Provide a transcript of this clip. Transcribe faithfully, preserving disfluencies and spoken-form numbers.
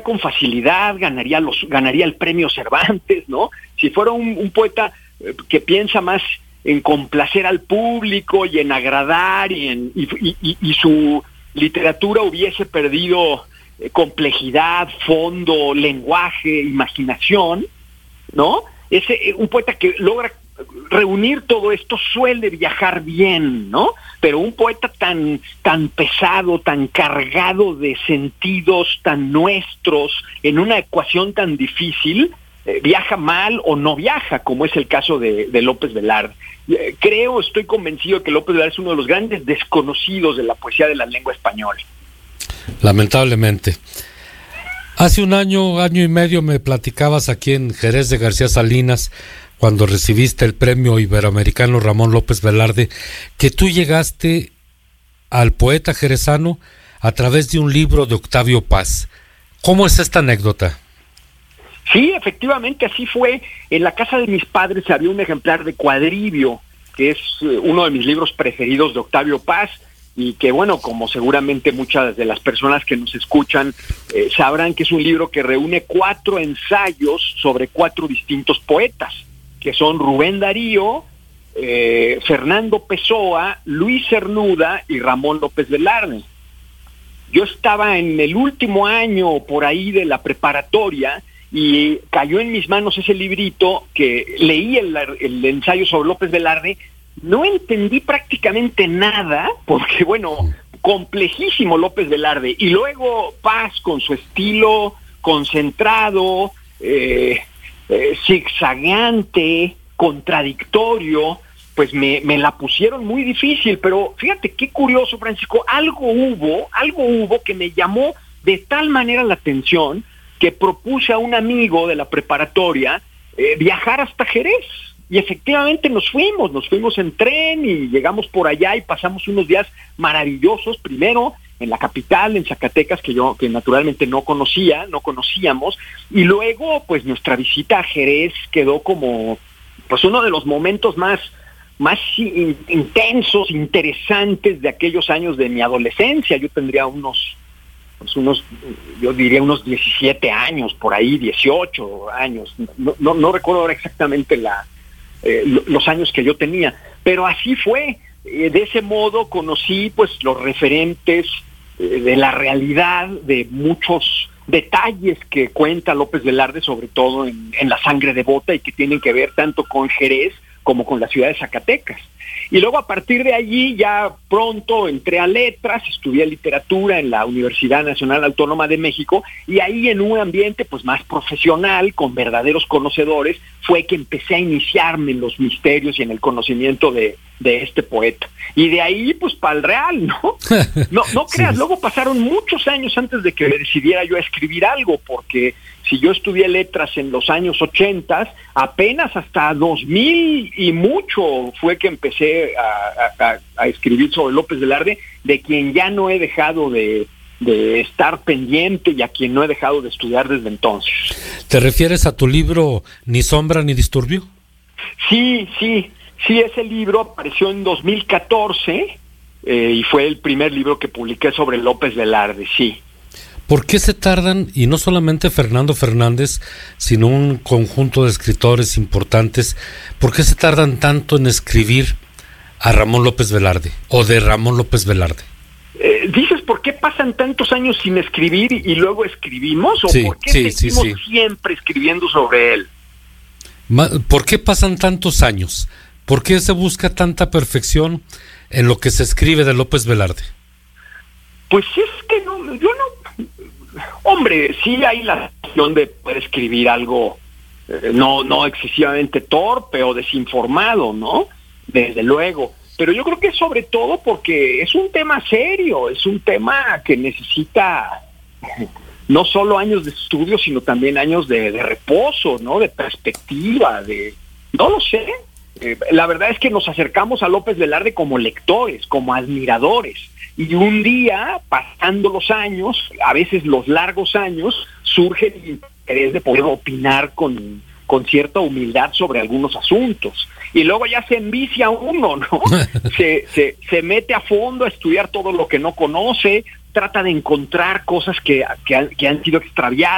con facilidad, ganaría los, ganaría el premio Cervantes, ¿no? Si fuera un, un poeta eh, que piensa más en complacer al público y en agradar y, en, y, y, y su literatura hubiese perdido eh, complejidad, fondo, lenguaje, imaginación, ¿no? Ese, eh, un poeta que logra reunir todo esto suele viajar bien, ¿no? Pero un poeta tan, tan pesado, tan cargado de sentidos tan nuestros, en una ecuación tan difícil, eh, viaja mal o no viaja, como es el caso de, de López Velarde. Eh, creo, estoy convencido que López Velarde es uno de los grandes desconocidos de la poesía de la lengua española. Lamentablemente. Hace un año, año y medio me platicabas aquí en Jerez de García Salinas, cuando recibiste el premio iberoamericano Ramón López Velarde, que tú llegaste al poeta jerezano a través de un libro de Octavio Paz. ¿Cómo es esta anécdota? Sí, efectivamente, así fue. En la casa de mis padres había un ejemplar de Cuadribio, que es uno de mis libros preferidos de Octavio Paz, y que, bueno, como seguramente muchas de las personas que nos escuchan eh, sabrán que es un libro que reúne cuatro ensayos sobre cuatro distintos poetas, que son Rubén Darío, eh, Fernando Pessoa, Luis Cernuda y Ramón López Velarde. Yo estaba en el último año por ahí de la preparatoria y cayó en mis manos ese librito que leí el, el ensayo sobre López Velarde. No entendí prácticamente nada, porque bueno, complejísimo López Velarde, y luego Paz con su estilo concentrado, eh, eh, zigzagueante, contradictorio, pues me, me la pusieron muy difícil. Pero fíjate qué curioso, Francisco, algo hubo, algo hubo que me llamó de tal manera la atención que propuse a un amigo de la preparatoria eh, viajar hasta Jerez. Y efectivamente nos fuimos, nos fuimos en tren y llegamos por allá y pasamos unos días maravillosos, primero en la capital, en Zacatecas, que yo que naturalmente no conocía, no conocíamos, y luego pues nuestra visita a Jerez quedó como pues uno de los momentos más, más in, intensos, interesantes de aquellos años de mi adolescencia. Yo tendría unos, pues unos, yo diría unos diecisiete años, por ahí, dieciocho años, no, no, no recuerdo ahora exactamente la Eh, los años que yo tenía, pero así fue. Eh, de ese modo conocí pues los referentes eh, de la realidad, de muchos detalles que cuenta López Velarde, sobre todo en, en La sangre devota, y que tienen que ver tanto con Jerez como con la ciudad de Zacatecas. Y luego a partir de allí ya pronto entré a letras, estudié literatura en la Universidad Nacional Autónoma de México, y ahí en un ambiente pues más profesional, con verdaderos conocedores, fue que empecé a iniciarme en los misterios y en el conocimiento de, de este poeta. Y de ahí pues para el real, ¿no? No, no creas, sí. Luego pasaron muchos años antes de que me decidiera yo a escribir algo, porque si yo estudié letras en los años ochentas, apenas hasta dos mil y mucho fue que empecé a, a, a escribir sobre López Velarde, de quien ya no he dejado de, de estar pendiente y a quien no he dejado de estudiar desde entonces. ¿Te refieres a tu libro Ni sombra ni disturbio? Sí, sí, sí, ese libro apareció en dos mil catorce eh, y fue el primer libro que publiqué sobre López Velarde, sí. ¿Por qué se tardan, y no solamente Fernando Fernández, sino un conjunto de escritores importantes, por qué se tardan tanto en escribir a Ramón López Velarde, o de Ramón López Velarde? Eh, ¿Dices por qué pasan tantos años sin escribir y luego escribimos? ¿O sí, por qué sí, seguimos sí, sí. siempre escribiendo sobre él? ¿Por qué pasan tantos años? ¿Por qué se busca tanta perfección en lo que se escribe de López Velarde? Pues es que no, yo no... Hombre, sí hay la opción de poder escribir algo eh, no, no excesivamente torpe o desinformado, ¿no? Desde luego. Pero yo creo que sobre todo porque es un tema serio, es un tema que necesita no solo años de estudio, sino también años de, de reposo, ¿no? De perspectiva, de... No lo sé. Eh, la verdad es que nos acercamos a López Velarde como lectores, como admiradores. Y un día, pasando los años, a veces los largos años, surge el interés de poder opinar con, con cierta humildad sobre algunos asuntos. Y luego ya se envicia uno, ¿no? se, se, se mete a fondo a estudiar todo lo que no conoce, trata de encontrar cosas que, que, han, que han sido extraviadas.